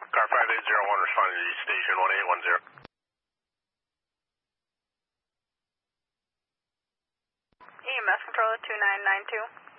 Car 5801 responding to station 1810. EMS controller 2992.